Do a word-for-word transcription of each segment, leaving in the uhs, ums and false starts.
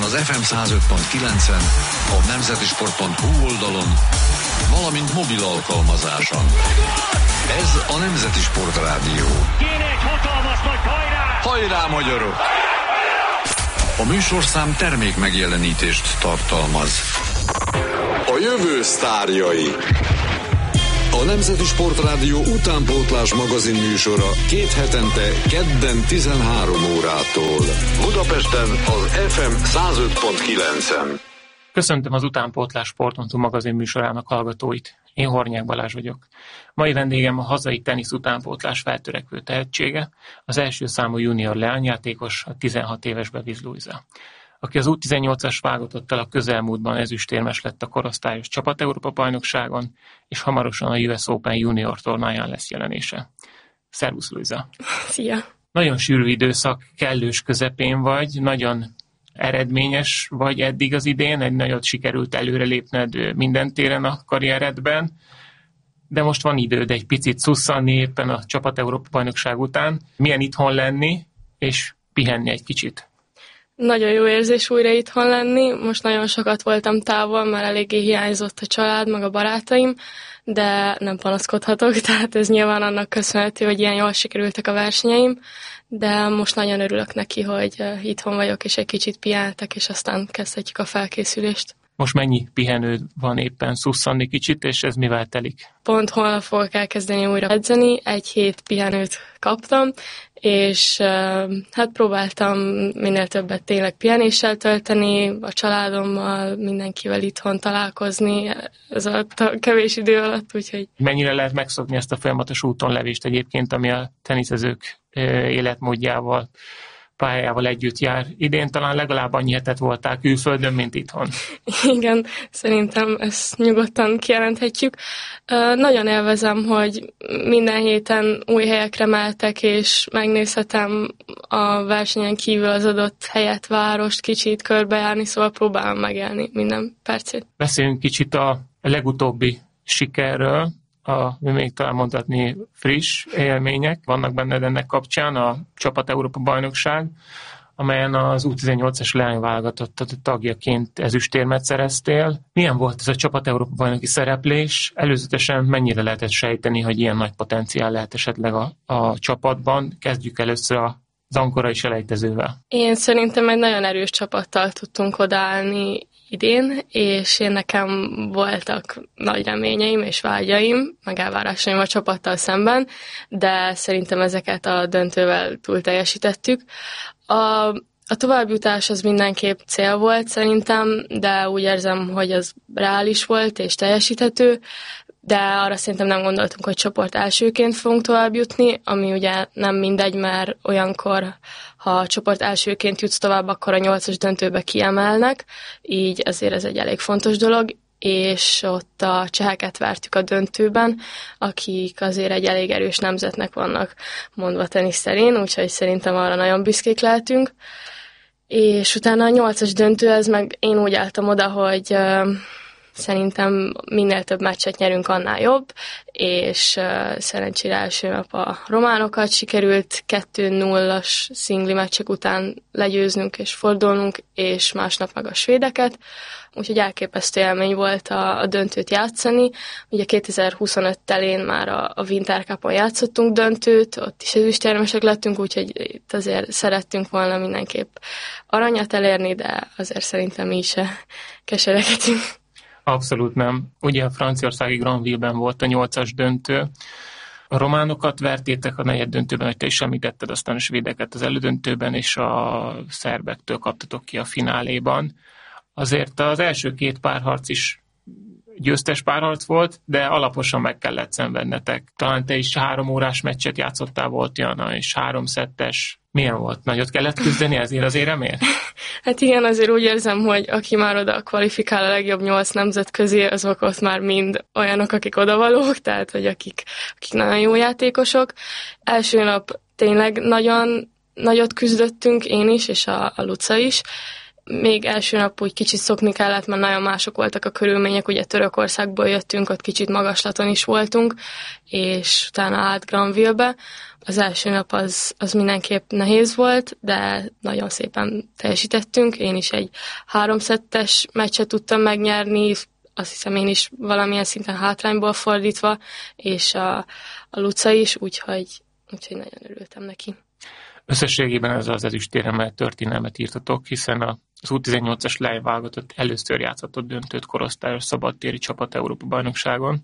az ef em száz öt pont kilencen, a nemzetisport pont hu oldalon, valamint mobil alkalmazáson. Ez a Nemzeti Sport Rádió. Kéne egy hatalmas nagy hajrá! Hajrá, magyarok! A műsorszám termék megjelenítést tartalmaz. A jövő sztárjai. A Nemzeti Sport Rádió utánpótlás magazin műsora két hetente kedden tizenhárom órától. Budapesten az ef em száz öt pont kilencen. Köszöntöm az Utánpótlás Sportpontú magazin műsorának hallgatóit. Én Hornyák Balázs vagyok. Mai vendégem a hazai tenisz utánpótlás feltörekvő tehetsége, az első számú junior leányjátékos, a tizenhat éves Bevis Luisa, aki az U tizennyolcas válogatottal a közelmúltban ezüstérmes lett a korosztályos csapat-Európa-bajnokságon, és hamarosan a U S Open junior tornáján lesz jelenése. Szervusz, Luisa! Szia! Nagyon sűrű időszak kellős közepén vagy, nagyon eredményes vagy eddig az idén, egy nagyot sikerült előrelépned minden téren a karrieredben, de most van időd egy picit szusszanni éppen a csapat-Európa-bajnokság után. Milyen itthon lenni, és pihenni egy kicsit? Nagyon jó érzés újra itthon lenni. Most nagyon sokat voltam távol, már eléggé hiányzott a család, meg a barátaim, de nem panaszkodhatok, tehát ez nyilván annak köszönhető, hogy ilyen jól sikerültek a versenyeim, de most nagyon örülök neki, hogy itthon vagyok, és egy kicsit pihentek, és aztán kezdhetjük a felkészülést. Most mennyi pihenőd van éppen, szusszanni kicsit, és ez mivel telik? Pont holnap fogok elkezdeni újra edzeni, egy hét pihenőt kaptam, és hát próbáltam minél többet tényleg pihenéssel tölteni, a családommal, mindenkivel itthon találkozni ez alatt a kevés idő alatt, úgyhogy... Mennyire lehet megszokni ezt a folyamatos útonlevést egyébként, ami a teniszezők életmódjával, pályával együtt jár? Idén talán legalább annyi hetet voltál külföldön, mint itthon. Igen, szerintem ezt nyugodtan kijelenthetjük. Nagyon élvezem, hogy minden héten új helyekre mehetek, és megnézhetem a versenyen kívül az adott helyet, várost, kicsit körbejárni, szóval próbálom megélni minden percét. Beszéljünk kicsit a legutóbbi sikerről, a, még talán mondhatni friss élmények vannak benned ennek kapcsán, a Csapat-Európa-bajnokság, amelyen az U tizennyolcas leányválogatott tagjaként ezüstérmet szereztél. Milyen volt ez a Csapat-Európa-bajnoki szereplés? Előzetesen mennyire lehetett sejteni, hogy ilyen nagy potenciál lehet esetleg a, a csapatban? Kezdjük először az ankorai selejtezővel. Én szerintem egy nagyon erős csapattal tudtunk odaállni idén, és én nekem voltak nagy reményeim és vágyaim, meg elvárásaim a csapattal szemben, de szerintem ezeket a döntővel túl teljesítettük. A, a továbbjutás az mindenképp cél volt szerintem, de úgy érzem, hogy az reális volt és teljesíthető, de arra szerintem nem gondoltunk, hogy csoport elsőként fogunk továbbjutni, ami ugye nem mindegy, mert olyankor, ha a csoport elsőként jutsz tovább, akkor a nyolcas döntőbe kiemelnek, így ezért ez egy elég fontos dolog, és ott a cseheket vertük a döntőben, akik azért egy elég erős nemzetnek vannak mondva tenisz terén, úgyhogy szerintem arra nagyon büszkék lehetünk. És utána a nyolcas döntő, ez meg én úgy álltam oda, hogy szerintem minél több meccset nyerünk, annál jobb, és uh, szerencsére első nap a románokat sikerült kettő nullas szingli meccsek után legyőznünk és fordulnunk, és másnap meg a svédeket, úgyhogy elképesztő élmény volt a, a döntőt játszani. Ugye kétezer-huszonöt telén már a, a Winter Cupon játszottunk döntőt, ott is ezüstérmesek lettünk, úgyhogy itt azért szerettünk volna mindenképp aranyat elérni, de azért szerintem mi is kesereghetünk. Abszolút nem. Ugye a franciaországi Granville-ben volt a nyolcas döntő. A románokat vertétek a negyed döntőben, hogy te is említetted, aztán a svédeket az elődöntőben, és a szerbektől kaptatok ki a fináléban. Azért az első két párharc is győztes párharc volt, de alaposan meg kellett szenvednetek. Talán te is három órás meccset játszottál, volt Jana, és három szettes. Milyen volt? Nagyot kellett küzdeni ezért az éremért? Hát igen, azért úgy érzem, hogy aki már oda kvalifikál a legjobb nyolc nemzet közé, azok ott már mind olyanok, akik odavalók, tehát hogy akik, akik nagyon jó játékosok. Első nap tényleg nagyon nagyot küzdöttünk, én is, és a, a Luca is. még első nap úgy kicsit szokni kellett, mert nagyon mások voltak a körülmények, ugye Törökországból jöttünk, ott kicsit magaslaton is voltunk, és utána át Granville-be. Az első nap az, az mindenképp nehéz volt, de nagyon szépen teljesítettünk. Én is egy háromszettes meccset tudtam megnyerni, azt hiszem én is valamilyen szinten hátrányból fordítva, és a, a Luca is, úgyhogy, úgyhogy nagyon örültem neki. Összességében ez az ezüstéremmel történelmet írtatok, hiszen az U tizennyolcas lányválogatott először játszhatott döntőt korosztályos szabadtéri csapat Európa-bajnokságon,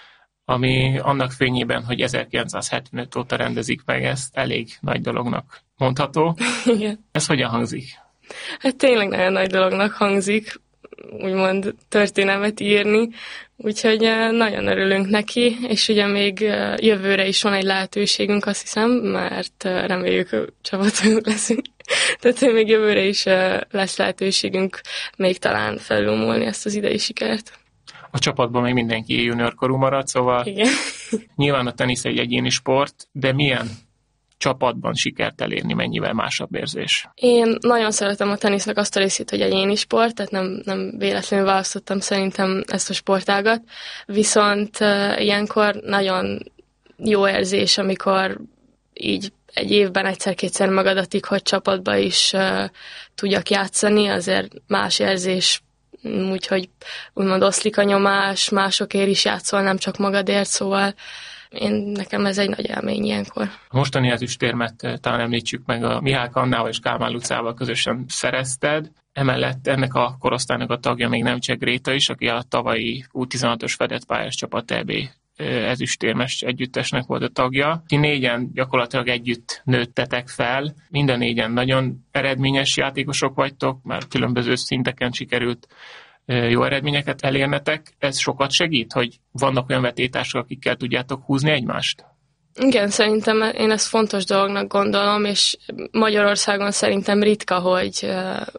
ami annak fényében, hogy ezerkilencszázhetvenöt óta rendezik meg ezt, elég nagy dolognak mondható. Igen. Ez hogyan hangzik? Hát tényleg nagyon nagy dolognak hangzik, úgymond történelmet írni, úgyhogy nagyon örülünk neki, és ugye még jövőre is van egy lehetőségünk, azt hiszem, mert reméljük csapatunk leszünk. Tehát még jövőre is lesz lehetőségünk még talán felülmúlni ezt az idei sikert. A csapatban még mindenki juniorkorú marad, szóval igen. Nyilván a tenisz egy egyéni sport, de milyen csapatban sikert elérni, mennyivel másabb érzés? Én nagyon szeretem a tenisznek azt a részét, hogy egyéni sport, tehát nem, nem véletlenül választottam szerintem ezt a sportágat, viszont uh, ilyenkor nagyon jó érzés, amikor így egy évben egyszer-kétszer megadatik, hogy csapatba is uh, tudjak játszani, azért más érzés, úgyhogy úgymond oszlik a nyomás, másokért is játszol, nem csak magadért, szóval én, nekem ez egy nagy élmény ilyenkor. A mostani ezüstérmet talán említsük meg, a Mihály Annával és Kálmán Lucával közösen szerezted. Emellett ennek a korosztálynak a tagja még Nemcsek Gréta is, aki a tavalyi U tizenhatos fedett pályás csapat é bé ezüstérmes együttesnek volt a tagja. Ti négyen gyakorlatilag együtt nőttetek fel, minden négyen nagyon eredményes játékosok vagytok, már különböző szinteken sikerült jó eredményeket elérnetek. Ez sokat segít, hogy vannak olyan vetétársak, akikkel tudjátok húzni egymást? Igen, szerintem én ezt fontos dolognak gondolom, és Magyarországon szerintem ritka, hogy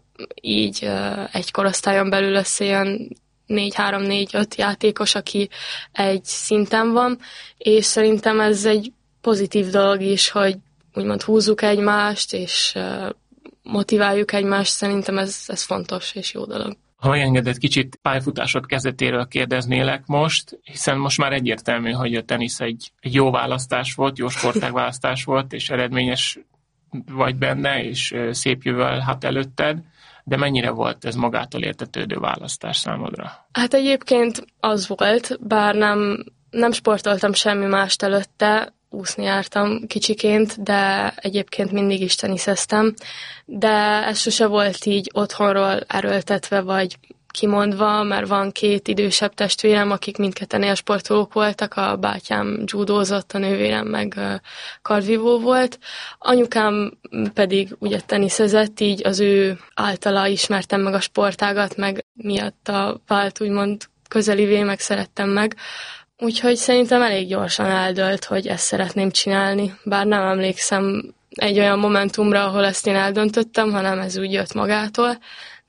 így egy korosztályon belül összejön négy, három, négy, öt játékos, aki egy szinten van, és szerintem ez egy pozitív dolog is, hogy úgymond húzzuk egymást, és motiváljuk egymást, szerintem ez, ez fontos és jó dolog. Ha megengedett, kicsit pályafutásod kezdetéről kérdeznélek most, hiszen most már egyértelmű, hogy a tenisz egy, egy jó választás volt, jó sportág választás volt, és eredményes vagy benne, és szép jövővel hát előtted, de mennyire volt ez magától értetődő választás számodra? Hát egyébként az volt, bár nem, nem sportoltam semmi mást előtte, úszni jártam kicsiként, de egyébként mindig is teniszeztem, de ez sose volt így otthonról erőltetve, vagy kimondva, mert van két idősebb testvérem, akik mindketten élsportolók voltak, a bátyám judózott, a nővérem meg kardvívó volt. Anyukám pedig ugye teniszezett, így az ő általa ismertem meg a sportágat, meg miatta vált úgymond közelivé, meg szerettem meg. Úgyhogy szerintem elég gyorsan eldölt, hogy ezt szeretném csinálni, bár nem emlékszem egy olyan momentumra, ahol ezt én eldöntöttem, hanem ez úgy jött magától,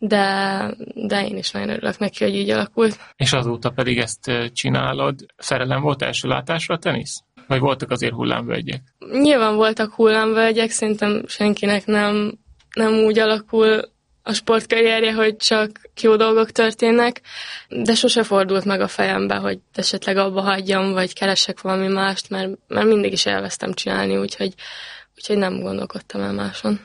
de, de én is nagyon örülök neki, hogy így alakult. És azóta pedig ezt csinálod. Szerelem volt első látásra a tenisz? Vagy voltak azért hullámvölgyek? Nyilván voltak hullámvölgyek, szerintem senkinek nem, nem úgy alakul a sportkarrierje, hogy csak jó dolgok történnek, de sose fordult meg a fejembe, hogy esetleg abba hagyjam, vagy keresek valami mást, mert, mert mindig is elvesztem csinálni, úgyhogy, úgyhogy nem gondolkodtam el máson.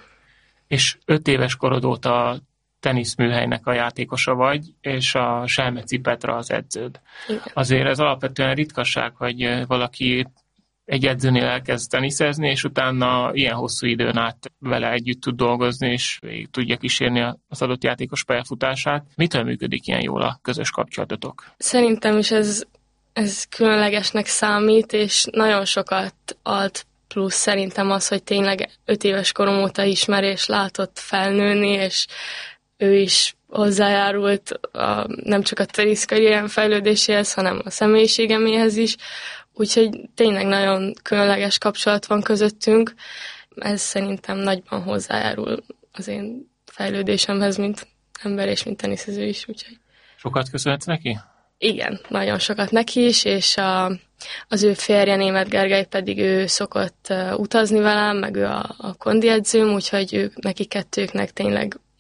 És öt éves korod óta teniszműhelynek a játékosa vagy, és a Selmeci Petra az edződ. Igen. Azért ez alapvetően ritkaság, hogy valaki egy edzőnél elkezd teniszezni, és utána ilyen hosszú időn át vele együtt tud dolgozni, és végig tudja kísérni az adott játékos pályafutását. Mitől működik ilyen jól a közös kapcsolatotok? Szerintem is ez, ez különlegesnek számít, és nagyon sokat ad plusz szerintem az, hogy tényleg öt éves korom óta ismer, és látott felnőni, és ő is hozzájárult a, nem csak a teniszkarrierem fejlődéséhez, hanem a személyiségeméhez is. Úgyhogy tényleg nagyon különleges kapcsolat van közöttünk. Ez szerintem nagyban hozzájárul az én fejlődésemhez, mint ember és mint teniszező is. Úgyhogy. Sokat köszönhetsz neki? Igen, nagyon sokat neki is, és a, az ő férje, Németh Gergely pedig ő szokott uh, utazni velem, meg ő a, a kondi edzőm, úgyhogy ők, neki kettőknek tényleg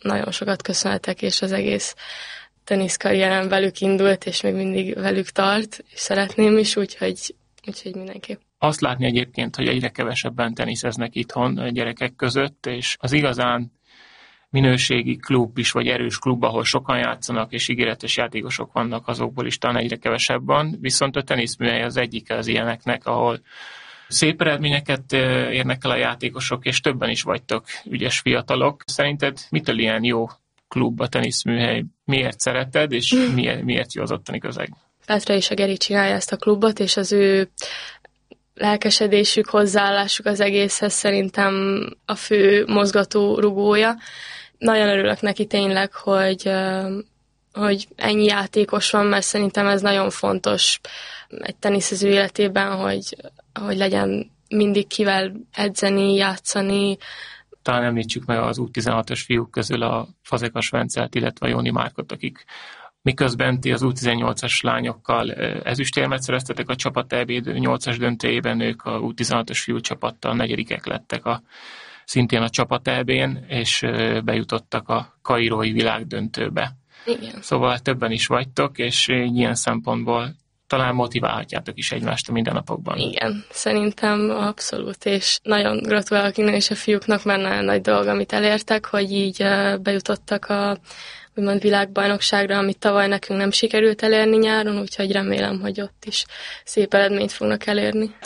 nagyon sokat köszönhetek, és az egész teniszkarrierem velük indult, és még mindig velük tart, és szeretném is, úgyhogy, úgyhogy mindenképp. Azt látni egyébként, hogy egyre kevesebben teniszeznek itthon a gyerekek között, és az igazán minőségi klub is, vagy erős klub, ahol sokan játszanak, és ígéretes játékosok vannak, azokból is talán egyre kevesebb van. Viszont a teniszműhely az egyike az ilyeneknek, ahol szép eredményeket érnek el a játékosok, és többen is vagytok ügyes fiatalok. Szerinted mitől ilyen jó klub a teniszműhely? Miért szereted, és miért, miért jó az ottani közeg? Petra és a Geri csinálja ezt a klubot, és az ő lelkesedésük, hozzáállásuk az egészhez szerintem a fő mozgató rugója. Nagyon örülök neki tényleg, hogy, hogy ennyi játékos van, mert szerintem ez nagyon fontos egy teniszező életében, hogy, hogy legyen mindig kivel edzeni, játszani. Talán említsük meg az U tizenhatos fiúk közül a Fazekas Vencelt, illetve a Jóni Márkot, akik miközben ti az U tizennyolcas lányokkal ezüstérmet szereztetek a csapat é bé nyolcas döntőjében, ők a U tizenhatos fiú csapattal negyedikek lettek a, szintén a csapat é bén, és bejutottak a kairói világdöntőbe. Igen. Szóval többen is vagytok, és ilyen szempontból talán motiválhatjátok is egymást a mindennapokban. Igen, szerintem abszolút, és nagyon gratulálok innen is a fiúknak, mert nagyon nagy dolog, amit elértek, hogy így bejutottak a úgymond világbajnokságra, amit tavaly nekünk nem sikerült elérni nyáron, úgyhogy remélem, hogy ott is szép eredményt fognak elérni.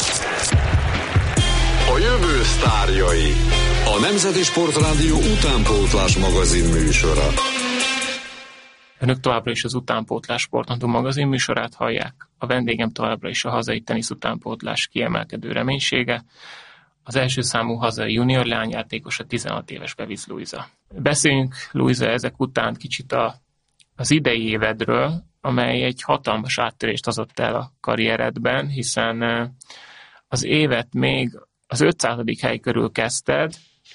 A jövő sztárjai. A Nemzeti Sportrádió utánpótlás magazin műsora. Önök továbbra is az Utánpótlás Sportnapló magazin műsorát hallják. A vendégem továbbra is a hazai tenisz utánpótlás kiemelkedő reménysége. Az első számú hazai junior leányjátékos a tizenhat éves Bevic Luisa. Beszéljünk, Luisa, ezek után kicsit a, az idei évedről, amely egy hatalmas áttörést hozott el a karrieredben, hiszen az évet még az ötszázadik hely körül kezdted,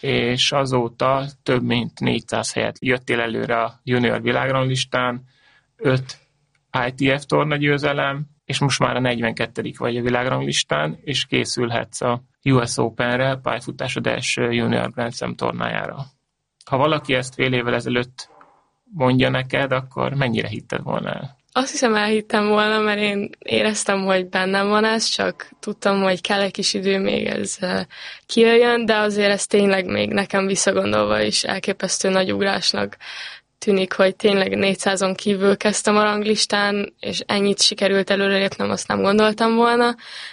és azóta több mint négyszáz helyet jöttél előre a junior világranglistán, öt i té ef torna győzelem, és most már a negyvenkettedik vagy a világranglistán, és készülhetsz a u es Openre, pályafutásod első junior Grand Slam tornájára. Ha valaki ezt fél évvel ezelőtt mondja neked, akkor mennyire hitted volna el? Azt hiszem, elhittem volna, mert én éreztem, hogy bennem van ez, csak tudtam, hogy kell egy kis idő, még ez kijöjjön, de azért ez tényleg még nekem visszagondolva is elképesztő nagy ugrásnak tűnik, hogy tényleg négyszázon kívül kezdtem a ranglistán, és ennyit sikerült előrelépnem, azt nem gondoltam volna,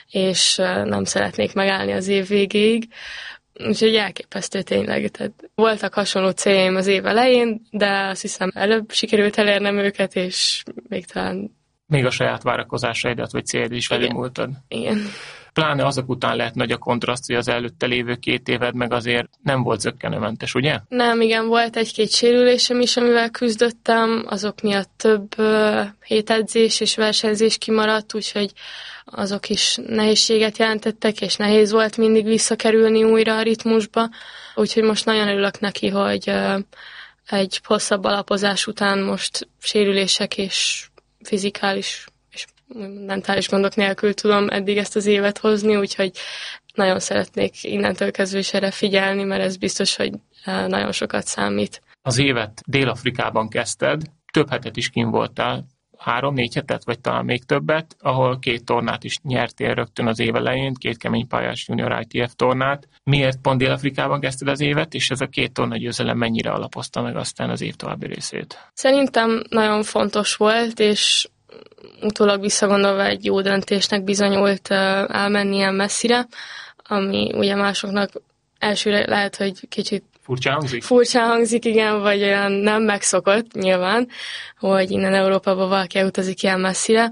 és nem szeretnék megállni az év végéig. Úgyhogy elképesztő tényleg. Tehát voltak hasonló céljaim az év elején, de azt hiszem előbb sikerült elérnem őket, és még talán... Még a saját várakozásaidat vagy céljad is felülmúltad. Igen. Pláne azok után lehet nagy a kontraszt, hogy az előtte lévő két éved meg azért nem volt zökkenőmentes, ugye? Nem, igen, volt egy-két sérülésem is, amivel küzdöttem, azok miatt több uh, hétedzés és versenyzés kimaradt, úgyhogy azok is nehézséget jelentettek, és nehéz volt mindig visszakerülni újra a ritmusba, úgyhogy most nagyon örülök neki, hogy uh, egy hosszabb alapozás után most sérülések és fizikális és mentális gondok nélkül tudom eddig ezt az évet hozni, úgyhogy nagyon szeretnék innentől kezdve is erre figyelni, mert ez biztos, hogy nagyon sokat számít. Az évet Dél-Afrikában kezdted, több hetet is kint voltál, három-négy hetet, vagy talán még többet, ahol két tornát is nyertél rögtön az év elején, két keménypályás junior i té ef tornát. Miért pont Dél-Afrikában kezdted az évet, és ez a két torna győzelem mennyire alapozta meg aztán az év további részét? Szerintem nagyon fontos volt, és utólag visszagondolva egy jó döntésnek bizonyult elmenni ilyen messzire, ami ugye másoknak elsőre lehet, hogy kicsit Furcsán hangzik? Furcsán hangzik, igen, vagy olyan nem megszokott nyilván, hogy innen Európába valaki elutazik ilyen messzire,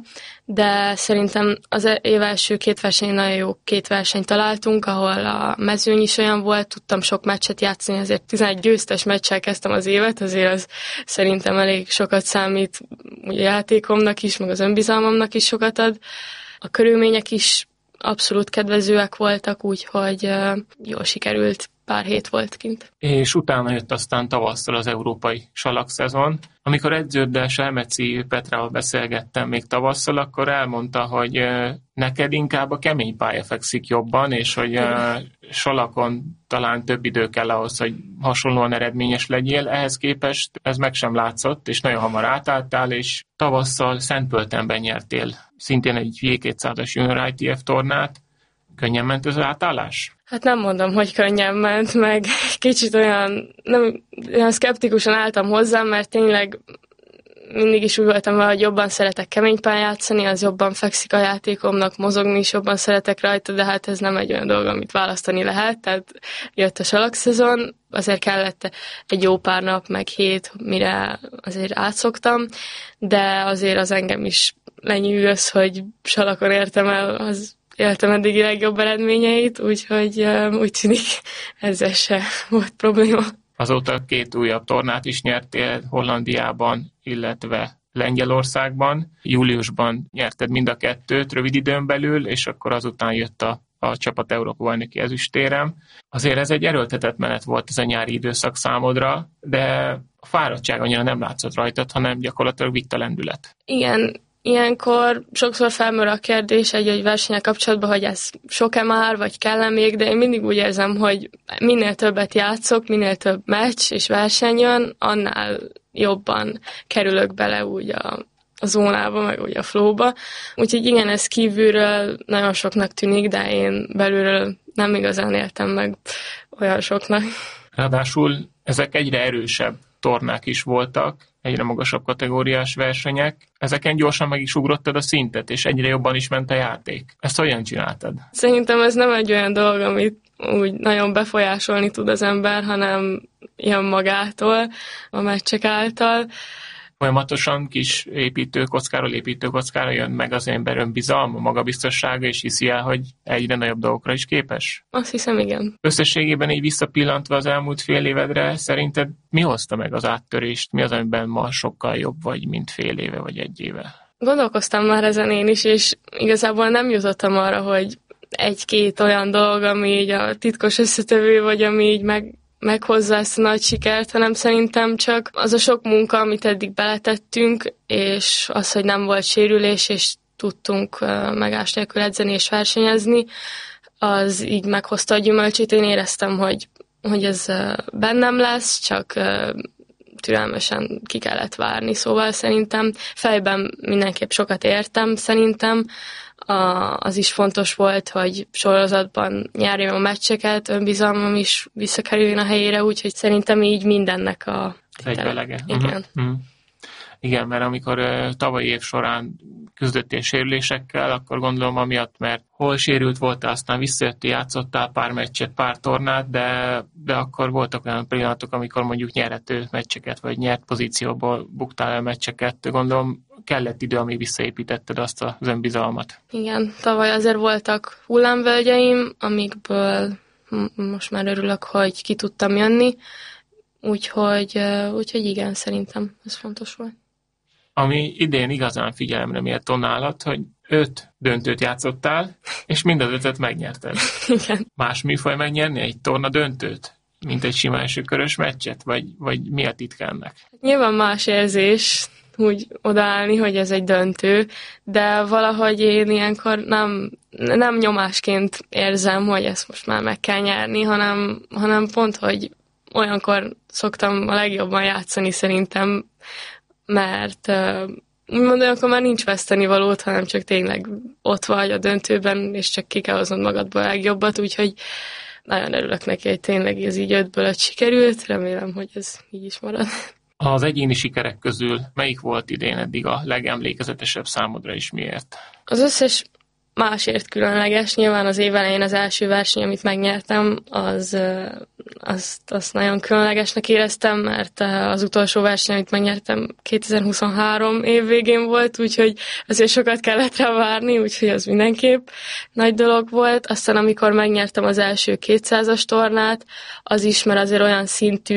de szerintem az év első két verseny nagyon jó két versenyt találtunk, ahol a mezőny is olyan volt, tudtam sok meccset játszani, azért tizenegy győztes meccsel kezdtem az évet, azért az szerintem elég sokat számít ugye játékomnak is, meg az önbizalmamnak is sokat ad. A körülmények is abszolút kedvezőek voltak, úgyhogy jól sikerült pár hét volt kint. És utána jött aztán tavasszal az európai salakszezon. Amikor edződdel, Selmeci Petrával beszélgettem még tavasszal, akkor elmondta, hogy neked inkább a kemény pálya fekszik jobban, és hogy salakon talán több idő kell ahhoz, hogy hasonlóan eredményes legyél. Ehhez képest ez meg sem látszott, és nagyon hamar átálltál, és tavasszal Szentpöltenben nyertél szintén egy jé kétszázas Junior i té ef tornát. Könnyen ment ez az átállás? Hát nem mondom, hogy könnyen ment, meg kicsit olyan, nem, olyan szkeptikusan álltam hozzá, mert tényleg mindig is úgy voltam vele, hogy jobban szeretek keménypályán játszani, az jobban fekszik a játékomnak, mozogni is jobban szeretek rajta, de hát ez nem egy olyan dolog, amit választani lehet, tehát jött a salakszezon, azért kellett egy jó pár nap, meg hét, mire azért átszoktam, de azért az engem is lenyűgöz, hogy salakon értem el az éltem eddigi legjobb eredményeit, úgyhogy uh, úgy tűnik ezzel se volt probléma. Azóta két újabb tornát is nyertél Hollandiában, illetve Lengyelországban. Júliusban nyerted mind a kettőt rövid időn belül, és akkor azután jött a, a csapat Európa-bajnoki ezüstérem. Azért ez egy erőltetett menet volt ez a nyári időszak számodra, de a fáradtság annyira nem látszott rajtad, hanem gyakorlatilag vitt a lendület. Igen. Ilyenkor sokszor felmerül a kérdés egy-egy versennyel kapcsolatban, hogy ez sok-e már, vagy kell-e még, de én mindig úgy érzem, hogy minél többet játszok, minél több meccs és verseny jön, annál jobban kerülök bele úgy a, a zónába, meg úgy a flowba. Úgyhogy igen, ez kívülről nagyon soknak tűnik, de én belülről nem igazán éltem meg olyan soknak. Ráadásul ezek egyre erősebb tornák is voltak, egyre magasabb kategóriás versenyek. Ezeken gyorsan meg is ugrottad a szintet, és egyre jobban is ment a játék. Ezt hogyan csináltad? Szerintem ez nem egy olyan dolog, amit úgy nagyon befolyásolni tud az ember, hanem jön magától, a meccsek által. Folyamatosan kis építőkockáról építőkockára jön meg az ember önbizalma, magabiztossága, és hiszi el, hogy egyre nagyobb dolgokra is képes? Azt hiszem, igen. Összességében így visszapillantva az elmúlt fél évedre, szerinted mi hozta meg az áttörést? Mi az, amiben ma sokkal jobb vagy, mint fél éve vagy egy éve? Gondolkoztam már ezen én is, és igazából nem jutottam arra, hogy egy-két olyan dolog, ami így a titkos összetevő, vagy ami így meg meghozza ezt a nagy sikert, hanem szerintem csak az a sok munka, amit eddig beletettünk, és az, hogy nem volt sérülés, és tudtunk megás nélkül edzeni és versenyezni, az így meghozta a gyümölcsét. Én éreztem, hogy, hogy ez bennem lesz, csak türelmesen ki kellett várni, szóval szerintem fejben mindenképp sokat értem, szerintem. A, az is fontos volt, hogy sorozatban nyerjem a meccseket, önbizalmam is visszakerüljön a helyére, úgyhogy szerintem így mindennek a... Egyvelege. Igen. Uh-huh. Igen, mert amikor uh, tavalyi év során küzdöttél sérülésekkel, akkor gondolom amiatt, mert hol sérült voltál, aztán visszajöttél, játszottál pár meccset, pár tornát, de, de akkor voltak olyan pillanatok, amikor mondjuk nyerhető meccseket, vagy nyert pozícióból buktál el meccseket. Gondolom kellett idő, amíg visszaépítetted azt az önbizalmat. Igen, tavaly azért voltak hullámvölgyeim, amikből most már örülök, hogy ki tudtam jönni, úgyhogy, úgyhogy igen, szerintem ez fontos volt. Ami idén igazán figyelemre méltó nálad, hogy öt döntőt játszottál, és mind az ötöt megnyerted. Igen. Más műfaj megnyerni egy torna döntőt, mint egy sima elsőkörös meccset? Vagy, vagy mi a titka ennek? Nyilván más érzés úgy odaállni, hogy ez egy döntő, de valahogy én ilyenkor nem, nem nyomásként érzem, hogy ezt most már meg kell nyerni, hanem, hanem pont, hogy olyankor szoktam a legjobban játszani szerintem, mert uh, úgymond olyankor már nincs vesztenivalót, hanem csak tényleg ott vagy a döntőben, és csak ki kell hoznod magadból a legjobbat, úgyhogy nagyon örülök neki, hogy tényleg ez így ötből öt sikerült, remélem, hogy ez így is marad. Az egyéni sikerek közül melyik volt idén eddig a legemlékezetesebb számodra, és miért? Az összes másért különleges. Nyilván az év elején az első verseny, amit megnyertem, az, azt, azt nagyon különlegesnek éreztem, mert az utolsó verseny, amit megnyertem kétezer-huszonhárom év végén volt, úgyhogy azért sokat kellett rá várni, úgyhogy az mindenképp nagy dolog volt. Aztán amikor megnyertem az első kétszázas tornát, az is, mert azért olyan szintű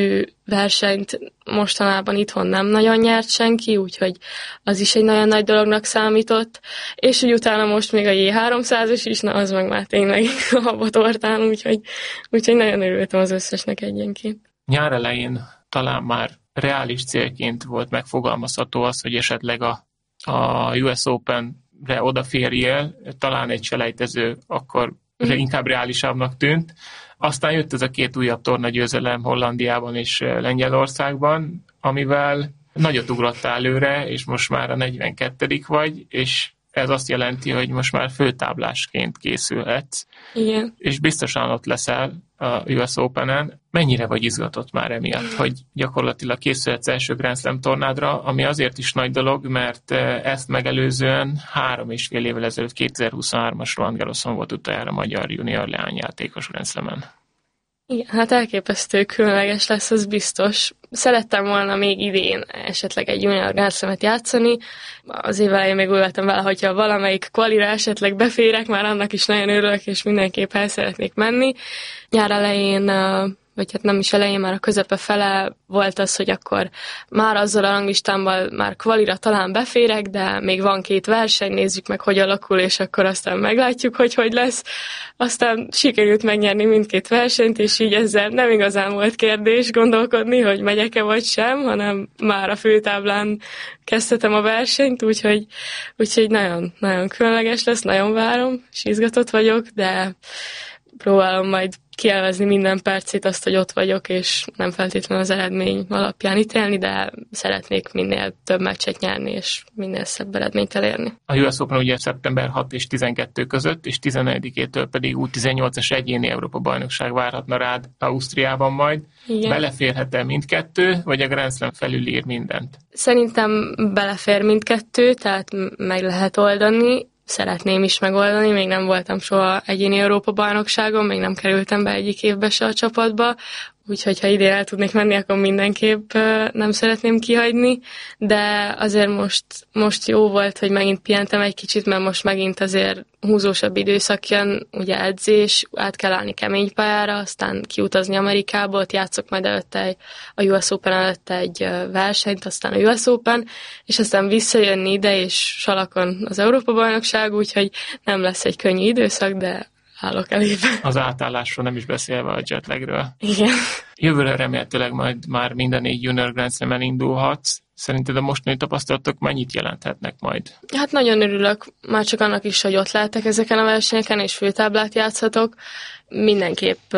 versenyt mostanában itthon nem nagyon nyert senki, úgyhogy az is egy nagyon nagy dolognak számított, és hogy utána most még a jé háromszázas is, na az meg már tényleg a habatortán, úgyhogy, úgyhogy nagyon örültem az összesnek egyenként. Nyár elején talán már reális célként volt megfogalmazható az, hogy esetleg a, a U S Open-re odaférjél, talán egy selejtező akkor mm. inkább reálisabbnak tűnt. Aztán jött ez a két újabb tornagyőzelem Hollandiában és Lengyelországban, amivel nagyot ugrottál előre, és most már a negyvenkettedik vagy, és ez azt jelenti, hogy most már főtáblásként készülhetsz. Igen. És biztosan ott leszel a U S Openen. Mennyire vagy izgatott már emiatt, Igen. hogy gyakorlatilag készülhetsz első Grand Slam tornádra, ami azért is nagy dolog, mert ezt megelőzően három és fél évvel ezelőtt kétezer-huszonhármas Roland Garroson volt utoljára magyar junior leányjátékos Grand Slamen. Igen, hát elképesztő különleges lesz, az biztos. Szerettem volna még idén esetleg egy junior Grand Slamet játszani. Az év elején még úgy voltam vele, hogyha valamelyik kvalira esetleg beférek, már annak is nagyon örülök, és mindenképp el szeretnék menni. Nyár elején, vagy hát nem is elején, már a közepe fele volt az, hogy akkor már azzal a ranglistámmal már kvalira talán beférek, de még van két verseny, nézzük meg, hogy alakul, és akkor aztán meglátjuk, hogy hogy lesz. Aztán sikerült megnyerni mindkét versenyt, és így ezzel nem igazán volt kérdés gondolkodni, hogy megyek-e vagy sem, hanem már a főtáblán kezdhetem a versenyt, úgyhogy, úgyhogy nagyon, nagyon különleges lesz, nagyon várom, és izgatott vagyok, de próbálom majd kielvezni minden percét azt, hogy ott vagyok, és nem feltétlenül az eredmény alapján ítélni, de szeretnék minél több meccset nyerni, és minél szebb eredményt elérni. A U S Open ugye szeptember hatodika és tizenkettő között, és tizennegyedikétől pedig U tizennyolcas egyéni Európa-bajnokság várhatna rád Ausztriában majd. Igen. Beleférhet-e mindkettő, vagy a Grand Slam felülír mindent? Szerintem belefér mindkettő, tehát meg lehet oldani. Szeretném is megoldani, még nem voltam soha egyéni Európa-bajnokságon, még nem kerültem be egyik évbe se a csapatba, úgyhogy ha idén el tudnék menni, akkor mindenképp nem szeretném kihagyni, de azért most, most jó volt, hogy megint pihentem egy kicsit, mert most megint azért húzósabb időszak jön, ugye edzés, át kell állni kemény pályára, aztán kiutazni Amerikába, ott játszok majd előtte egy, a U S Open előtte egy versenyt, aztán a U S Open, és aztán visszajönni ide, és salakon az Európa-bajnokság, úgyhogy nem lesz egy könnyű időszak, de állok elébe. Az átállásról nem is beszélve a jetlagről. Igen. Jövőre remélhetőleg majd már minden négy Junior Grand Slamen indulhatsz. Szerinted a mostani tapasztalatok mennyit jelenthetnek majd? Hát nagyon örülök, már csak annak is, hogy ott lehetek ezeken a versenyeken, és főtáblát játszhatok. Mindenképp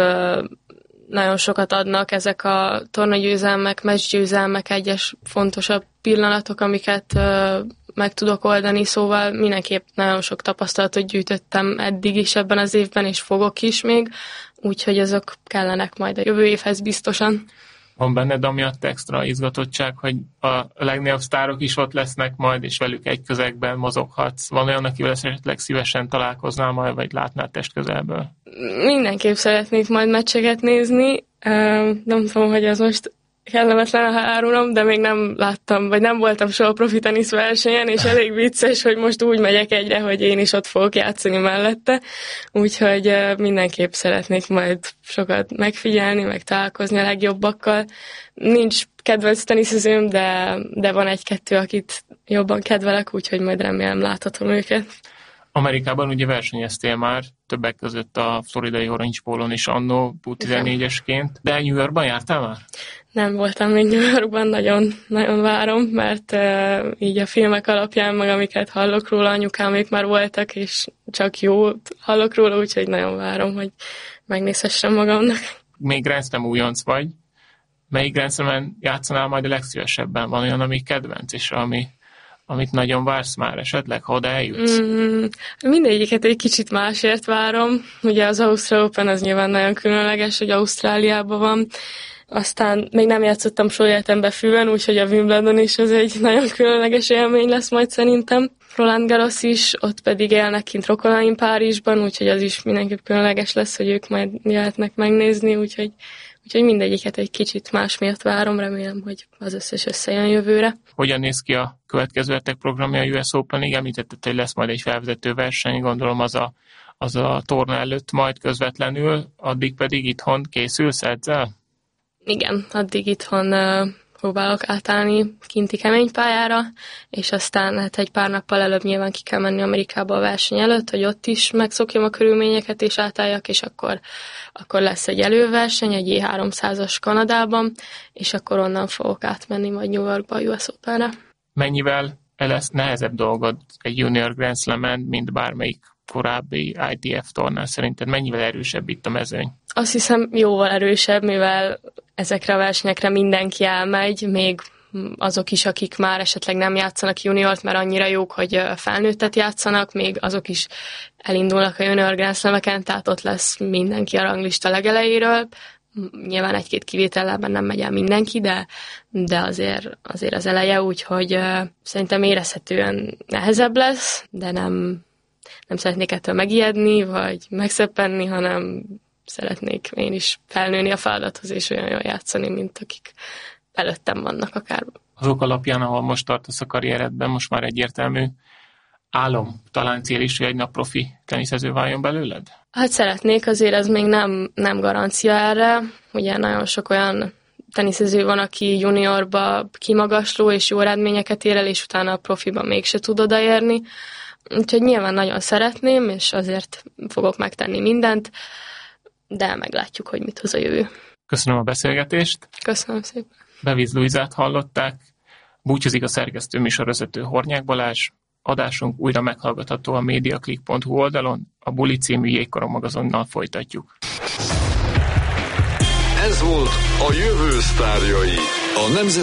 nagyon sokat adnak ezek a tornagyőzelmek, meccsgyőzelmek, egyes fontosabb pillanatok, amiket meg tudok oldani, szóval mindenképp nagyon sok tapasztalatot gyűjtöttem eddig is ebben az évben, és fogok is még, úgyhogy azok kellenek majd a jövő évhez biztosan. Van benned amiatt extra izgatottság, hogy a legnagyobb sztárok is ott lesznek majd, és velük egy közegben mozoghatsz? Van olyan, akivel esetleg szívesen találkoznál majd, vagy látnál testközelből? Mindenképp szeretnék majd meccseket nézni. Nem tudom, hogy az most kellemetlen, ha árulom, de még nem láttam, vagy nem voltam soha profi tenisz versenyen, és elég vicces, hogy most úgy megyek egyre, hogy én is ott fogok játszani mellette, úgyhogy mindenképp szeretnék majd sokat megfigyelni, meg találkozni a legjobbakkal. Nincs kedvenc teniszezőm, de, de van egy-kettő, akit jobban kedvelek, úgyhogy majd remélem láthatom őket. Amerikában ugye versenyeztél már, többek között a floridai Orange Bowl-on is annó U tizennégyesként, de New Yorkban jártál már? Nem voltam még New Yorkban, nagyon, nagyon várom, mert uh, így a filmek alapján, meg amiket hallok róla, anyukámék már voltak, és csak jót hallok róla, úgyhogy nagyon várom, hogy megnézhessem magamnak. Még Grand Slam újonc vagy. Melyik Grand Slamen játszanál majd a legszívesebben? Van olyan, ami kedvenc, és ami amit nagyon vársz már esetleg, ha oda eljutsz? Mm, mindegyiket egy kicsit másért várom. Ugye az Ausztrál Open az nyilván nagyon különleges, hogy Ausztráliában van. Aztán még nem játszottam soha életemben fűben, úgyhogy a Wimbledon is az egy nagyon különleges élmény lesz majd szerintem. Roland Garros is, ott pedig élnek kint rokonaim Párizsban, úgyhogy az is mindenképp különleges lesz, hogy ők majd jöhetnek megnézni, úgyhogy Úgyhogy mindegyiket egy kicsit más miatt várom, remélem, hogy az összes összejön jövőre. Hogyan néz ki a következő hetek programja a U S Open-ig? Említetted, hogy lesz majd egy felvezető verseny, gondolom az a, az a torna előtt majd közvetlenül, addig pedig itthon készülsz ezzel? Igen, addig itthon uh, próbálok átállni kinti kemény pályára, és aztán hát egy pár nappal előbb nyilván ki kell menni Amerikába a verseny előtt, hogy ott is megszokjam a körülményeket és átálljak, és akkor, akkor lesz egy előverseny, egy jé háromszázas Kanadában, és akkor onnan fogok átmenni majd New Yorkba a u es Openre. Mennyivel lesz nehezebb dolgod egy Junior Grand Slam-en, mint bármelyik korábbi i té ef tornán? Szerinted mennyivel erősebb itt a mezőny? Azt hiszem jóval erősebb, mivel ezekre a versenyekre mindenki elmegy, még azok is, akik már esetleg nem játszanak juniort, mert annyira jók, hogy felnőttet játszanak, még azok is elindulnak a Junior Grand Slam-eken, tehát ott lesz mindenki a ranglista legelejéről. Nyilván egy-két kivétellel nem megy el mindenki, de, de azért, azért az eleje, úgyhogy uh, szerintem érezhetően nehezebb lesz, de nem, nem szeretnék ettől megijedni, vagy megszöppenni, hanem szeretnék én is felnőni a feladathoz, és olyan jól játszani, mint akik előttem vannak akár. Azok alapján, ahol most tartasz a karrieredben, most már egyértelmű álom, talán cél is, hogy egy nap profi teniszező váljon belőled? Hát szeretnék, azért ez még nem, nem garancia erre. Ugye nagyon sok olyan teniszező van, aki juniorba kimagasló és jó eredményeket ér el, és utána a profiban mégse tud odaérni. Úgyhogy nyilván nagyon szeretném, és azért fogok megtenni mindent, de meglátjuk, hogy mit hoz a jövő. Köszönöm a beszélgetést. Köszönöm szépen. Beviz Luizát hallották. Búcsúzik a szerkesztő műsorvezető Hornyák Balázs. Adásunk újra meghallgatható a mediaclick pont hu oldalon, a Buli című jégkorong magazonnal folytatjuk. Ez volt a Jövő sztárjai, a Nemzeti